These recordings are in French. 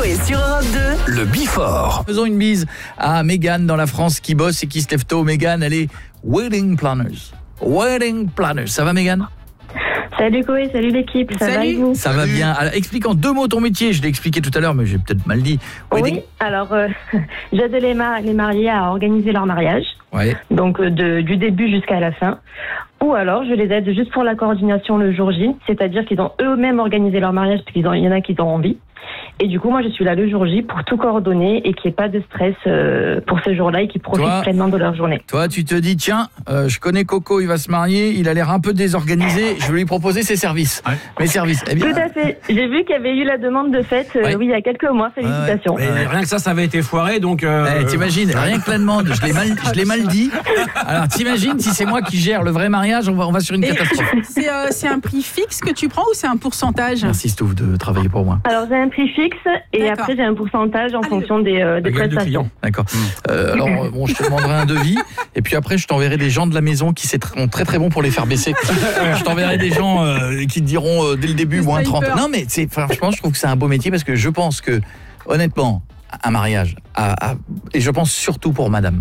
Coé sur Europe 2. Le Before. Faisons une bise à Mégane dans la France qui bosse et qui se lève tôt. Mégane, elle est wedding planners. Wedding planners. Ça va, Mégane ? Salut Coé, salut l'équipe, ça va et vous ? Ça va bien. Alors, explique en 2 mots ton métier. Je l'ai expliqué tout à l'heure, mais j'ai peut-être mal dit. Oui, alors j'aide les mariés à organiser leur mariage, donc du début jusqu'à la fin. Ou alors je les aide juste pour la coordination le jour J, c'est-à-dire qu'ils ont eux-mêmes organisé leur mariage parce qu'il y en a qui ont envie. Et du coup, moi, je suis là le jour J pour tout coordonner et qu'il n'y ait pas de stress pour ce jour-là et qu'ils profitent pleinement de leur journée. Toi, tu te dis, tiens, je connais Coco, il va se marier, il a l'air un peu désorganisé, je vais lui proposer ses services. Ouais. Mes services. Eh bien, tout à fait. J'ai vu qu'il y avait eu la demande de fête, oui, il y a quelques mois. Félicitations. Rien que ça avait été foiré, donc... t'imagines, rien que la demande, je l'ai mal dit. Alors, t'imagines, si c'est moi qui gère le vrai mariage, on va sur une catastrophe. C'est un prix fixe que tu prends ou c'est un pourcentage ? Merci, Stouff, de travailler pour moi. Alors, j'ai un prix fixe et après, j'ai un pourcentage en fonction des prestations. D'accord. Alors, bon, je te demanderai un devis et puis après, je t'enverrai des gens de la maison qui sont très très bons pour les faire baisser. Je t'enverrai des gens qui te diront dès le début moins 30. Non, mais franchement, je trouve que c'est un beau métier parce que je pense que, honnêtement, un mariage, et je pense surtout pour madame,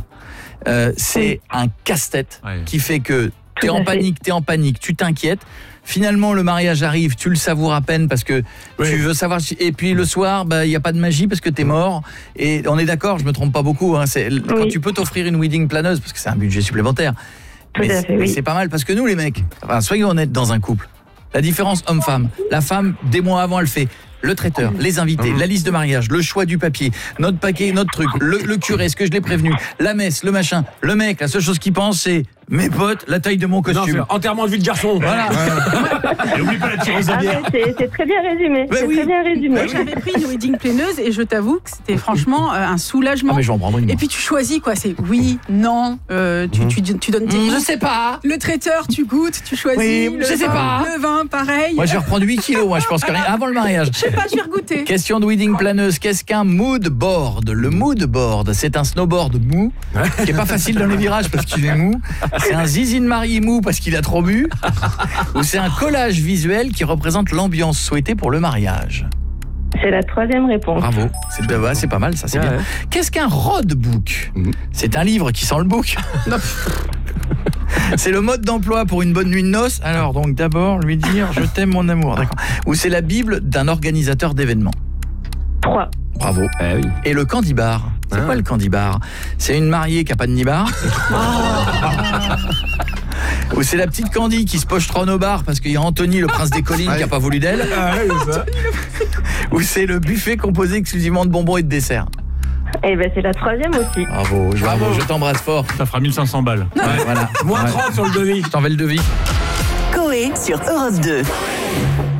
c'est un casse-tête qui fait que t'es en panique, tu t'inquiètes. Finalement, le mariage arrive, tu le savoures à peine parce que tu veux savoir. Et puis le soir, il n'y a pas de magie parce que t'es mort. Et on est d'accord, je me trompe pas beaucoup. Hein, quand tu peux t'offrir une wedding planeuse, parce que c'est un budget supplémentaire. Mais c'est pas mal parce que nous, les mecs, soyons honnêtes dans un couple. La différence homme-femme. La femme, des mois avant, elle fait le traiteur, les invités, la liste de mariage, le choix du papier, notre paquet, notre truc, le curé, est-ce que je l'ai prévenu, la messe, le machin. Le mec, la seule chose qu'il pense, c'est mes potes, la taille de mon costume. Non, enterrement de vie de garçon. Voilà. Et oublie pas la tireuse à bière. C'est très bien résumé. Très bien résumé. Moi, j'avais pris une wedding planeuse et je t'avoue que c'était franchement un soulagement. Mais je vais en prendre une. Et puis tu choisis quoi, c'est oui, non, tu donnes tes je sais pas. Le traiteur, tu goûtes, tu choisis. Oui, je sais pas. Le vin, pareil. Moi, je vais reprendre 8 kilos, moi, je pense que rien avant le mariage. Je sais pas, je vais regoûter. Question de wedding planeuse, qu'est-ce qu'un mood board ? Le mood board, c'est un snowboard mou qui est pas facile dans les virages parce qu'il est mou. C'est un zizine marié mou parce qu'il a trop bu. Ou c'est un collage visuel qui représente l'ambiance souhaitée pour le mariage. C'est la 3e réponse. Bravo, c'est pas mal ça, c'est bien. Qu'est-ce qu'un roadbook ? C'est un livre qui sent le book. C'est le mode d'emploi pour une bonne nuit de noces. Alors donc d'abord lui dire je t'aime mon amour, d'accord. Ou c'est la bible d'un organisateur d'événements. 3. Bravo. Et le candy-bar, c'est quoi le candy-bar ? C'est une mariée qui a pas de nibar. Ou c'est la petite Candy qui se pochetronne au bar parce qu'il y a Anthony, le prince des collines, qui a pas voulu d'elle. Ou c'est le buffet composé exclusivement de bonbons et de desserts. Eh ben c'est la 3e aussi. Bravo, je t'embrasse fort. Ça fera 1500 balles. Voilà. Moins 30 sur le devis. Je t'enverrai le devis. Coé sur Europe 2.